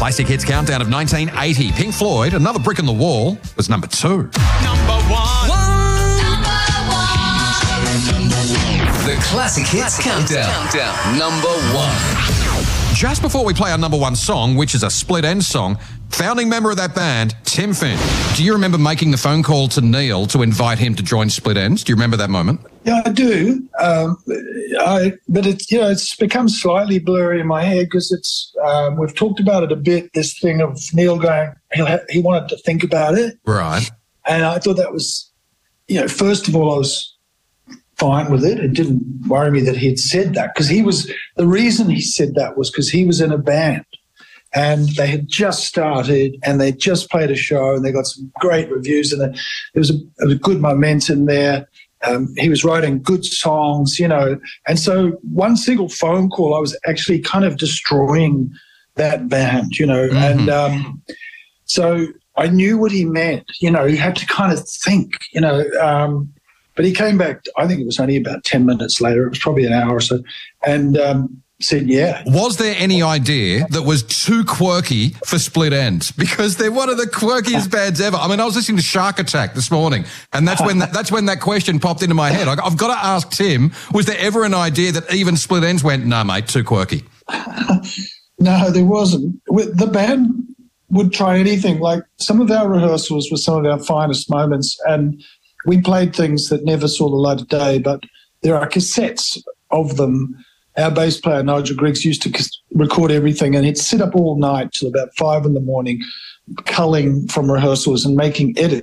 Classic Hits Countdown of 1980. Pink Floyd, Another Brick in the Wall, was number 2. Number one. The Classic Hits Countdown. Number 1. Just before we play our number 1 song, which is a Split Enz song, founding member of that band, Tim Finn. Do you remember making the phone call to Neil to invite him to join Split Enz? Do you remember that moment? Yeah, I do. But it's become slightly blurry in my head because it's we've talked about it a bit. This thing of Neil going, he wanted to think about it, right? And I thought that was, first of all, I was fine with it. It didn't worry me that he had said that because the reason he said that was because he was in a band. And they had just started and they just played a show and they got some great reviews and there was a good momentum there. He was writing good songs, and so one single phone call, I was actually kind of destroying that band, Mm-hmm. and so I knew what he meant, he had to kind of think, but he came back, I think it was only about 10 minutes later, it was probably an hour or so, and said, yeah. Was there any idea that was too quirky for Split Enz? Because they're one of the quirkiest bands ever. I mean, I was listening to Shark Attack this morning, and that's when that question popped into my head. I've got to ask Tim, was there ever an idea that even Split Enz went, nah, mate, too quirky? No, there wasn't. The band would try anything. Like some of our rehearsals were some of our finest moments, and we played things that never saw the light of day, but there are cassettes of them. Our bass player, Nigel Griggs, used to record everything, and he'd sit up all night till about 5 a.m, culling from rehearsals and making edits.